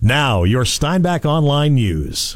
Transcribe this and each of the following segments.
Now, your Steinbach Online News.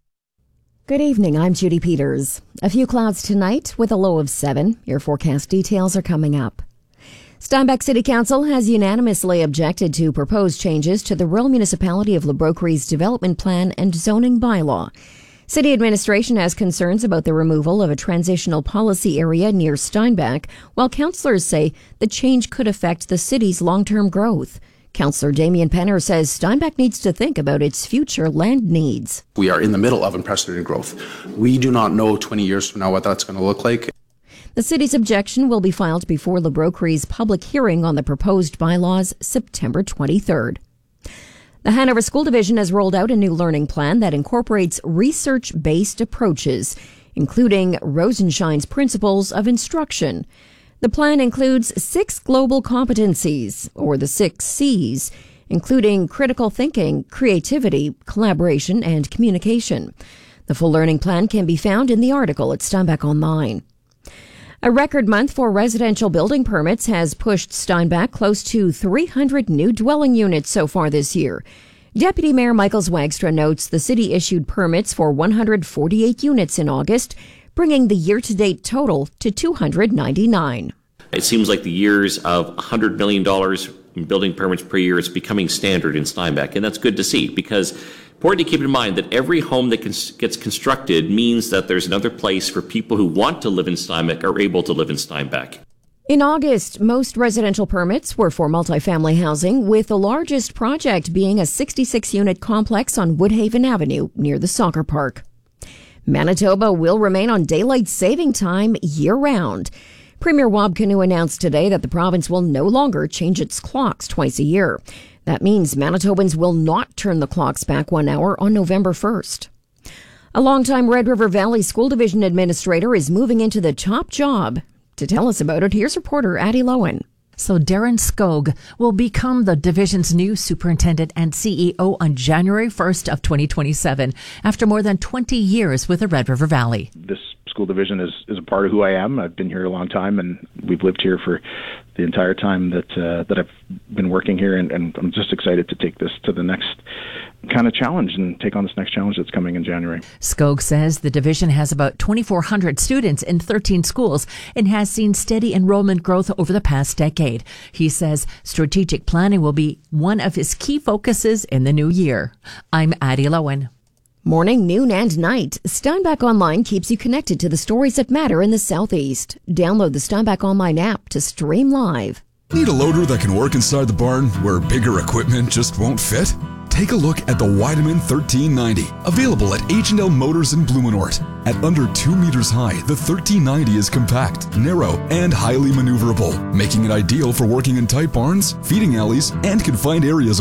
Good evening, I'm Judy Peters. A few clouds tonight with a low of 7. Your forecast details are coming up. Steinbach City Council has unanimously objected to proposed changes to the rural municipality of Lebrokery's development plan and zoning bylaw. City administration has concerns about the removal of a transitional policy area near Steinbach, while councillors say the change could affect the city's long-term growth. Councillor Damien Penner says Steinbach needs to think about its future land needs. We are in the middle of unprecedented growth. We do not know 20 years from now what that's going to look like. The city's objection will be filed before Lebrokery's public hearing on the proposed bylaws September 23rd. The Hanover School Division has rolled out a new learning plan that incorporates research-based approaches, including Rosenshine's principles of instruction. The plan includes 6 global competencies, or the 6 C's, including critical thinking, creativity, collaboration, and communication. The full learning plan can be found in the article at Steinbach Online. A record month for residential building permits has pushed Steinbach close to 300 new dwelling units so far this year. Deputy Mayor Michael Zwagstra notes the city issued permits for 148 units in August, bringing the year-to-date total to 299. It seems like the years of $100 million in building permits per year is becoming standard in Steinbach, and that's good to see because important to keep in mind that every home that gets constructed means that there's another place for people who want to live in Steinbach are able to live in Steinbach. In August, most residential permits were for multifamily housing, with the largest project being a 66-unit complex on Woodhaven Avenue near the soccer park. Manitoba will remain on daylight saving time year-round. Premier Wab Kinew announced today that the province will no longer change its clocks twice a year. That means Manitobans will not turn the clocks back 1 hour on November 1st. A longtime Red River Valley School Division administrator is moving into the top job. To tell us about it, here's reporter Addie Lowen. So Darren Skog will become the division's new superintendent and CEO on January 1st of 2027, after more than 20 years with the Red River Valley. This school division is a part of who I am. I've been here a long time, and we've lived here for the entire time that I've been working here, and I'm just excited to take this to the next kind of challenge and take on this next challenge that's coming in January. Skog says the division has about 2,400 students in 13 schools and has seen steady enrollment growth over the past decade. He says strategic planning will be one of his key focuses in the new year. I'm Addie Lowen. Morning, noon, and night, Steinbach Online keeps you connected to the stories that matter in the Southeast. Download the Steinbach Online app to stream live. Need a loader that can work inside the barn where bigger equipment just won't fit? Take a look at the Weidemann 1390, available at H&L Motors in Blumenort. At under 2 meters high, the 1390 is compact, narrow, and highly maneuverable, making it ideal for working in tight barns, feeding alleys, and confined areas